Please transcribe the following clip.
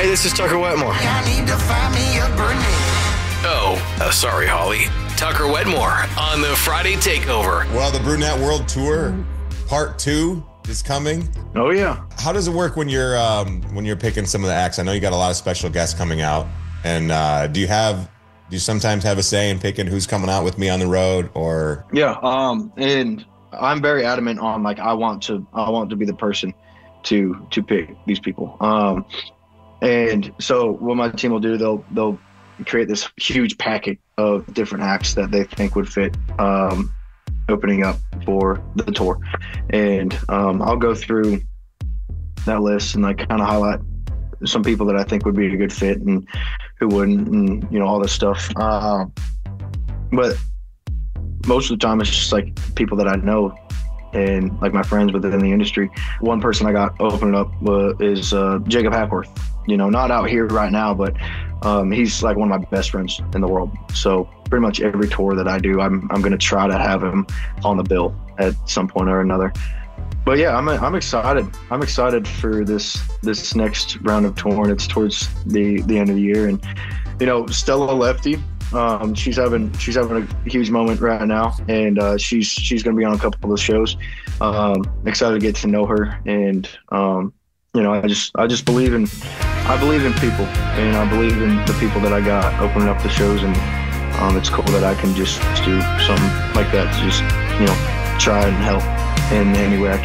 Hey, this is Tucker Wetmore. I need to find me a brunette. Sorry, Holly. Tucker Wetmore on the Friday Takeover. Well, the Brunette World Tour Part 2 is coming. Oh, yeah. How does it work when you're picking some of the acts? I know you got a lot of special guests coming out. And do you sometimes have a say in picking who's coming out with me on the road, or? Yeah. And I'm very adamant on, like, I want to be the person to pick these people. And so what my team will do, they'll create this huge packet of different acts that they think would fit opening up for the tour. And I'll go through that list and like kind of highlight some people that I think would be a good fit and who wouldn't, and you know, all this stuff. But most of the time it's just like people that I know and like my friends within the industry. One person I got opening up is Jacob Hackworth. You know, not out here right now, but he's like one of my best friends in the world. So pretty much every tour that I do, I'm going to try to have him on the bill at some point or another. But yeah, I'm excited. I'm excited for this next round of touring. It's towards the end of the year, and you know, Stella Lefty, she's having a huge moment right now, and she's going to be on a couple of the shows. Excited to get to know her, and you know, I just believe in people, and I believe in the people that I got opening up the shows, and it's cool that I can just do something like that to just, you know, try and help in any way I can.